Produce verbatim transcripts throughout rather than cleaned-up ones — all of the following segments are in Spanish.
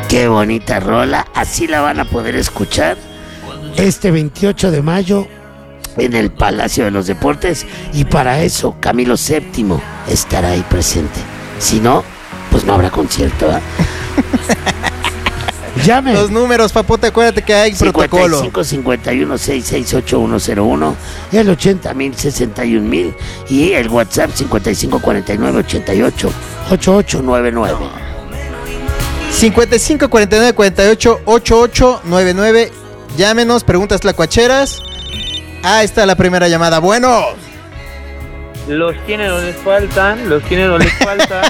Qué bonita rola. Así la van a poder escuchar este veintiocho de mayo en el Palacio de los Deportes. Y para eso Camilo séptimo estará ahí presente. Si no, pues no habrá concierto, ¿eh? Llame. Los números, papote, acuérdate que hay protocolo. cincuenta y cinco, cincuenta y uno, sesenta y seis, ochenta y uno cero uno, el ochenta mil, sesenta y un mil y el WhatsApp cincuenta y cinco, cuarenta y nueve, ochenta y ocho, ochenta y ocho noventa y nueve. cincuenta y cinco, cuarenta y nueve, cuarenta y ocho, ochenta y ocho noventa y nueve. Llámenos, preguntas tlacuacheras. Ah, está la primera llamada. Bueno. Los tienen o les faltan, los tienen o les faltan.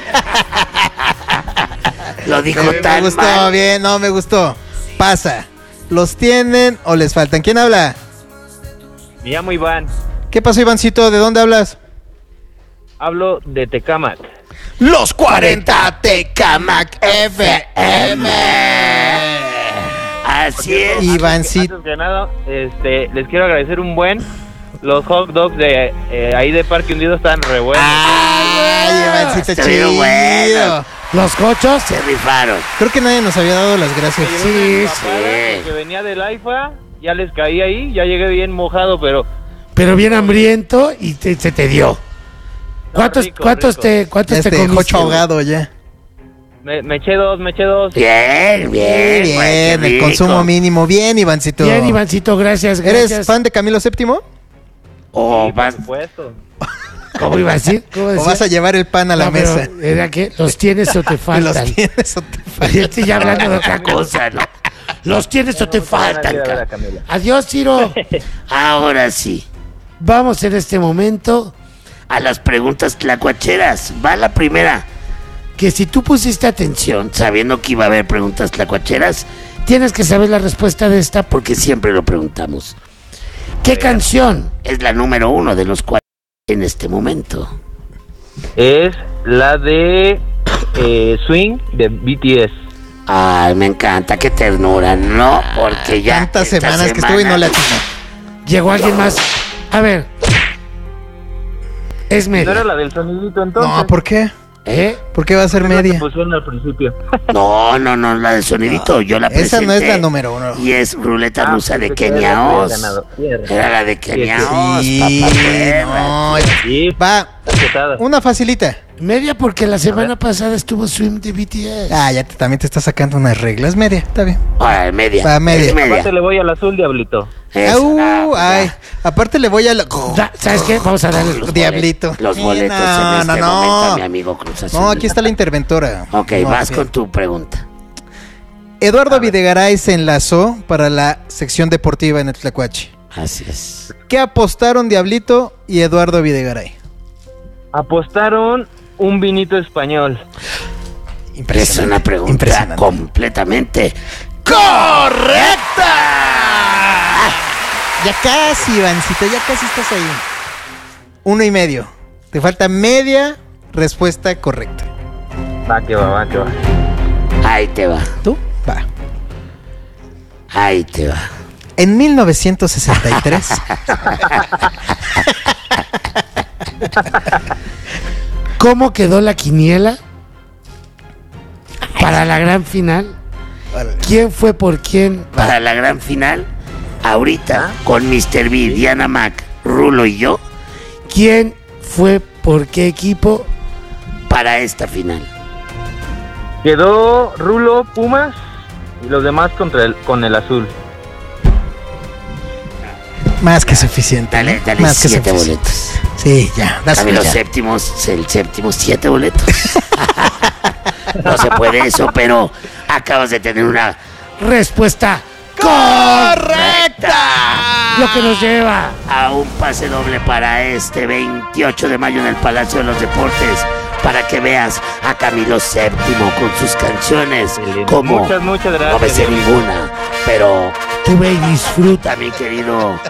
Lo dijo me, tan me gustó, mal. bien, no, me gustó. Pasa. ¿Los tienen o les faltan? ¿Quién habla? Me llamo Iván. ¿Qué pasó, Ivancito? ¿De dónde hablas? Hablo de Tecámac. Los cuarenta Tecámac F M. Así es. Ivancito. Antes que nada, este, les quiero agradecer un buen. Los hot dogs de eh, ahí de Parque Hundido están re buenos. Ay, Ivancito, Estuvieron chido. buenos. Los cochos se rifaron. Creo que nadie nos había dado las gracias. Sí, sí. Que venía del AIFA, ya les caí ahí, ya llegué bien mojado, pero... Pero bien hambriento y te, se te dio. ¿Cuántos, rico, cuántos rico. te, cuántos Este te comiste? jocho ahogado ya. Me, me eché dos, me eché dos. Bien, bien, Bien, güey, qué el rico. consumo mínimo. Bien, Ivancito. Bien, Ivancito, gracias, gracias. ¿Eres fan de Camilo séptimo? O Sí, vas, por supuesto. ¿cómo iba a decir? ¿Cómo ¿O decía? vas a llevar el pan a la No, pero mesa? ¿era qué? ¿Los tienes o te faltan? ¿Los tienes o te Yo faltan? estoy ya hablando de otra cosa, ¿no? ¿Los tienes o te faltan? ir a ver a cara? Camila. Adiós, Ciro. Ahora sí. Vamos en este momento a las preguntas tlacuacheras. Va la primera. Que si tú pusiste atención, sabiendo que iba a haber preguntas tlacuacheras, tienes que saber la respuesta de esta porque siempre lo preguntamos. ¿Qué canción es la número uno de los cuales en este momento? Es la de eh, Swing de B T S. Ay, me encanta, qué ternura, ¿no? Porque ya Tantas esta semanas que estuve y no la atinó. llegó alguien más. A ver. Es ¿No era media. la del sonidito entonces? No, ¿por qué? ¿Eh? ¿Por qué va a ser Es la que media? pusieron al principio. No, no, no, la del sonidito, yo la presenté. Esa no es la número uno. Y es ruleta Ah, rusa de pensé que era Kenia la que había Oz. ganado. Tierra. Era la de Kenia Sí, Oz, Sí, papá, prueba. no. Sí, Va, tarjetada. una facilita. Media porque la semana pasada estuvo Swim de B T S. Ah, ya te- también te está sacando unas reglas. Media, está bien. Ay, media. Va, media. Es media. Aparte le voy al azul, diablito. Eso, Au, ah, pues ay, ya. aparte le voy a la... Ya, ¿sabes qué? Vamos a darle los Diablito. boletos, los Sí, boletos no, en este no, no. momento a mi amigo Cruz Azul. No, aquí está la interventora. Ok, No, vas bien. con tu pregunta. Eduardo Videgaray se enlazó para la sección deportiva en el Tlacuache. Así es. ¿Qué apostaron Diablito y Eduardo Videgaray? Apostaron un vinito español. Es una pregunta Impresionante. completamente correcta. Ya casi, Ivancito, ya casi estás ahí. Uno y medio. Te falta media respuesta correcta. Va que va, va que va. Ahí te va, ¿Tú? Va. ahí te va. En mil novecientos sesenta y tres. ¿Cómo quedó la quiniela para la gran final? ¿Quién fue por quién para la gran final? Ahorita, con mister B, Diana Mac, Rulo y yo, ¿quién fue por qué equipo para esta final? Quedó Rulo, Pumas y los demás contra el, con el azul. Más que suficiente. Dale, ¿no? dale Más que siete suficiente. boletos. Sí, ya. dáselo Camilo ya. séptimos, el séptimo, siete boletos. No se puede eso, pero acabas de tener una respuesta correcta. Lo que nos lleva a un pase doble para este veintiocho de mayo en el Palacio de los Deportes, para que veas a Camilo séptimo con sus canciones. Como Muchas, muchas gracias. no me sé Diablito. ninguna, pero tú ve y disfruta, mi querido.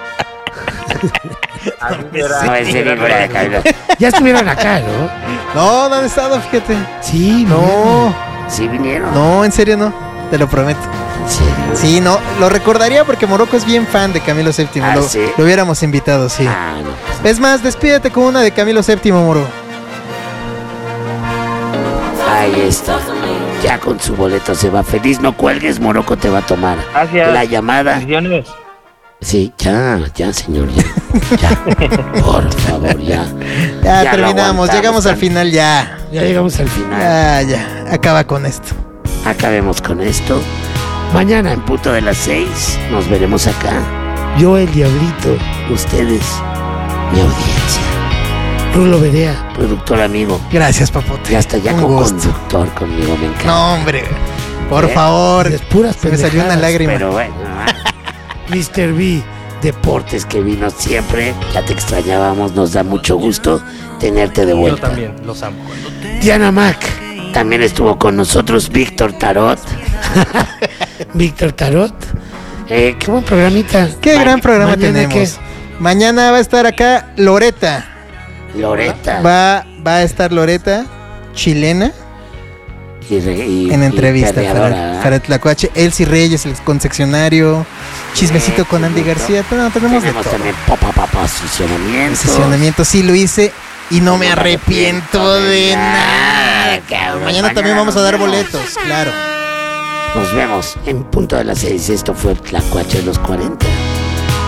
Así será. No me sé ninguna de Camilo. Ya estuvieron acá, ¿no? No, no han estado, fíjate. Sí, No, sí vinieron. no, en serio no. Te lo prometo. Sí. Sí, no. Lo recordaría porque Morocco es bien fan de Camilo séptimo. Ah, lo, ¿sí? lo hubiéramos invitado, sí. Ah, no. Es más, despídete con una de Camilo séptimo, Moro. Ahí está. ya con su boleto se va feliz. No cuelgues, Morocco te va a tomar Gracias. la llamada. Bendiciones. Sí, ya, ya, señor, ya. Ya, por favor, ya. Ya, Ya lo terminamos, aguantamos, llegamos al tan- final ya. Ya llegamos al final. Ya, ya, acaba con esto. Acabemos con esto. Mañana en punto de las seis nos veremos acá. Yo, el Diablito, ustedes, mi audiencia. Rulo Berea, productor amigo. Gracias, papote. Ya está ya Un como gusto. conductor conmigo, me encanta. No, hombre, por ¿Eh? favor. Es puras Se me salió una pendejadas, lágrima. Pero bueno, mister B, Deportes, que vino siempre. Ya te extrañábamos, nos da mucho gusto tenerte de Yo vuelta. también, los amo. Diana Mac también estuvo con nosotros. Víctor Tarot. Víctor Tarot. Eh, qué buen programita. Qué Ma- gran programa mañana, tenemos. ¿qué? Mañana va a estar acá Loreta. Loreta. Va, va a estar Loreta, chilena, Y re- y- en y entrevista perreadora, para, ¿verdad? para Tlacuache. Elsie Reyes, el concesionario. Chismecito Eh, con Andy chismecito. García. No, tenemos, Tenemos de todo. también pa, pa, pa, posicionamiento. Posicionamiento, sí lo hice y no me arrepiento de nada. cabrón. Mañana también vamos a nos dar vemos. boletos, claro. Nos vemos en punto de las seis. Esto fue Tlacuache de los cuarenta.